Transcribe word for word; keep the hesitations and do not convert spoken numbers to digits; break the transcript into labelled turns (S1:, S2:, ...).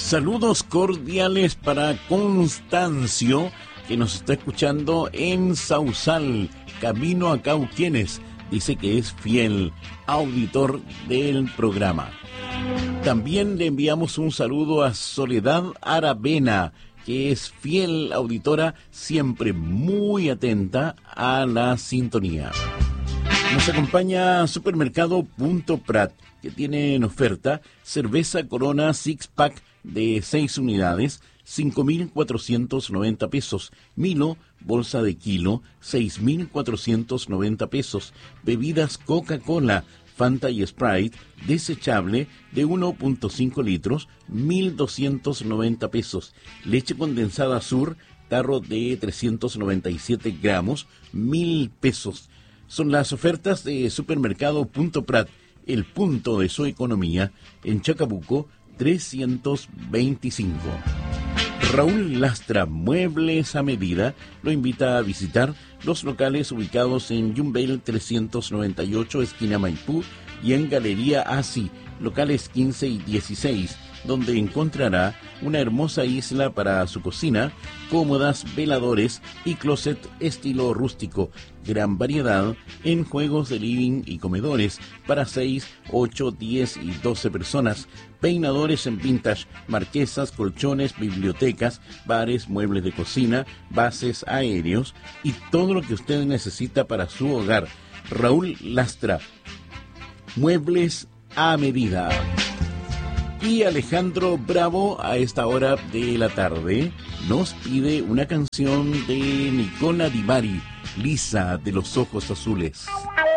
S1: Saludos cordiales para Constancio, que nos está escuchando en Sausal, camino a Cauquienes. Dice que es fiel auditor del programa. También le enviamos un saludo a Soledad Aravena, que es fiel auditora, siempre muy atenta a la sintonía. Nos acompaña Supermercado Punto Prat, que tiene en oferta cerveza Corona Six Pack de seis unidades, cinco mil cuatrocientos noventa pesos. Milo, bolsa de kilo, seis mil cuatrocientos noventa pesos. Bebidas Coca-Cola, Fanta y Sprite, desechable de uno punto cinco litros, mil doscientos noventa pesos. Leche condensada Sur, tarro de trescientos noventa y siete gramos, mil pesos. Son las ofertas de Supermercado Punto Prat, el punto de su economía, en Chacabuco trescientos veinticinco. Raúl Lastra, Muebles a Medida, lo invita a visitar los locales ubicados en Yumbel trescientos noventa y ocho, esquina Maipú, y en Galería Asi, locales quince y dieciséis, donde encontrará una hermosa isla para su cocina, cómodas, veladores y closet estilo rústico, gran variedad en juegos de living y comedores para seis, ocho, diez y doce personas, peinadores en vintage, marquesas, colchones, bibliotecas, bares, muebles de cocina, bases aéreos y todo lo que usted necesita para su hogar. Raúl Lastra, Muebles a Medida. Y Alejandro Bravo, a esta hora de la tarde, nos pide una canción de Nicola Di Bari, Lisa de los Ojos Azules.